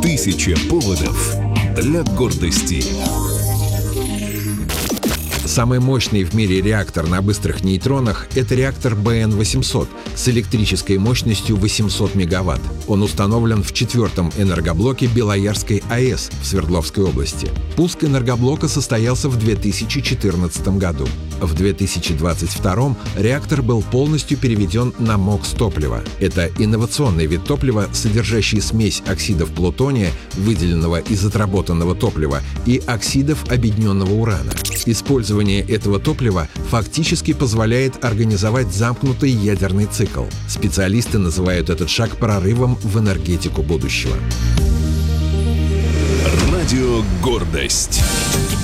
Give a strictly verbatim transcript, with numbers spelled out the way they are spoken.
Тысяча поводов для гордости. Самый мощный в мире реактор на быстрых нейтронах – это реактор бэ эн восемьсот с электрической мощностью восемьсот мегаватт. Он установлен в четвертом энергоблоке Белоярской АЭС в Свердловской области. Пуск энергоблока состоялся в две тысячи четырнадцатом году. В две тысячи двадцать втором реактор был полностью переведен на МОКС-топливо. Это инновационный вид топлива, содержащий смесь оксидов плутония, выделенного из отработанного топлива, и оксидов объединенного урана. Использование этого топлива фактически позволяет организовать замкнутый ядерный цикл. Специалисты называют этот шаг прорывом в энергетику будущего. Радио «Гордость».